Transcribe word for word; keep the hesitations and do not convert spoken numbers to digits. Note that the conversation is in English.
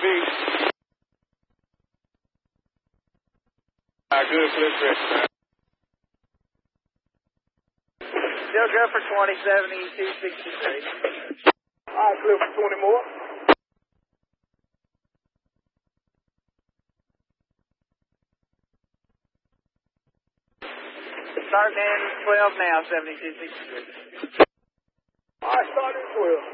feet. All right, good, Cliff Chris. Still good for twenty, seventy-two, sixty-three. All right, Cliff, for twenty more. Starting in twelve now, seventy-two, sixty-three. All right, starting in twelve.